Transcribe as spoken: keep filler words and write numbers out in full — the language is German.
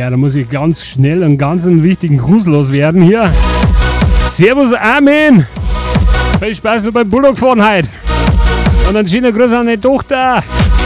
Ja, da muss ich ganz schnell einen ganz wichtigen Gruß loswerden hier. Servus Armin! Viel Spaß noch beim Bulldog fahren heute. Und einen schönen Gruß an die Tochter.